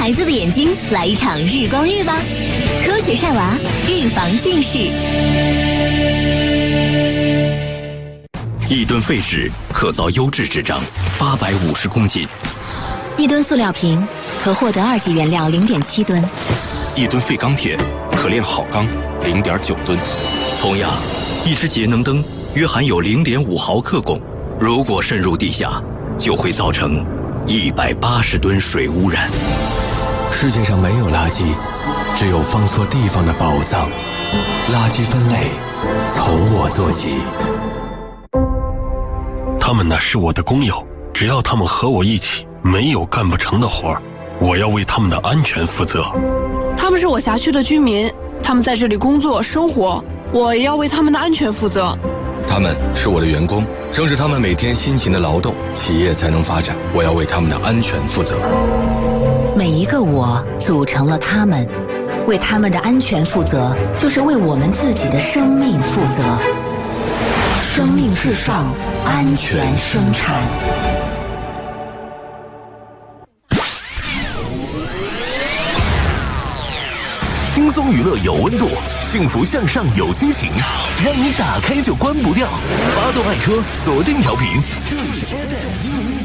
孩子的眼睛来一场日光浴吧！科学晒娃，预防近视。 1吨废纸可造优质纸张850公斤 ，1吨塑料瓶可获得2级原料0.7吨 ，1吨废钢铁可炼好钢0.9吨。同样，一只节能灯约含有0.5毫克汞，如果渗入地下，就会造成180吨水污染。 世界上没有垃圾，只有放错地方的宝藏。垃圾分类从我做起。 他们呢是我的工友，只要他们和我一起，没有干不成的活儿，我要为他们的安全负责。 他们是我辖区的居民，他们在这里工作生活，我也要为他们的安全负责。 他们是我的员工，正是他们每天辛勤的劳动，企业才能发展。我要为他们的安全负责。 每一个我组成了他们，为他们的安全负责，就是为我们自己的生命负责。生命至上，安全生产。 轻松娱乐有温度，幸福向上有激情，让你打开就关不掉。发动爱车，锁定调频，这里是 FM105.9。